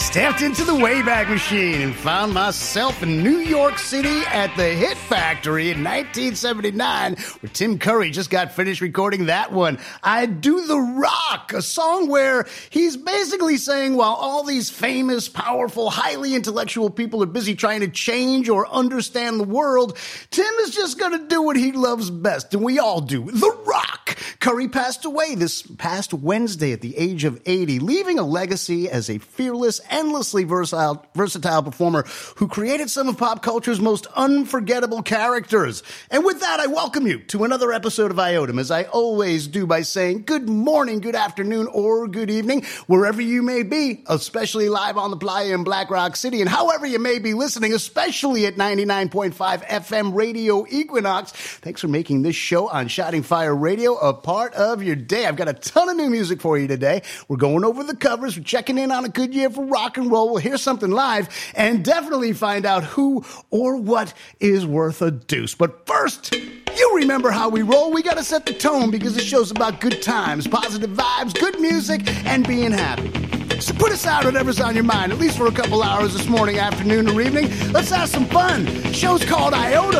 Stepped into the Wayback Machine and found myself in New York City at the Hit Factory in 1979, where Tim Curry just got finished recording that one, I Do the Rock, a song where he's basically saying while all these famous, powerful, highly intellectual people are busy trying to change or understand the world, Tim is just going to do what he loves best, and we all do, the rock. Curry passed away this past Wednesday at the age of 80, leaving a legacy as a fearless, endlessly versatile performer who created some of pop culture's most unforgettable characters. And with that, I welcome you to another episode of IOTM, as I always do by saying good morning, good afternoon, or good evening, wherever you may be, especially live on the playa in Black Rock City, and however you may be listening, especially at 99.5 FM Radio Equinox. Thanks for making this show on Shouting Fire Radio a part of your day. I've got a ton of new music for you today. We're going over the covers, we're checking in on a good year for rock and roll. We'll hear something live and definitely find out who or what is worth a deuce. But first, you remember how we roll. We got to set the tone because this show's about good times, positive vibes, good music, and being happy. So put aside whatever's on your mind, at least for a couple hours this morning, afternoon, or evening. Let's have some fun. The show's called IOTA.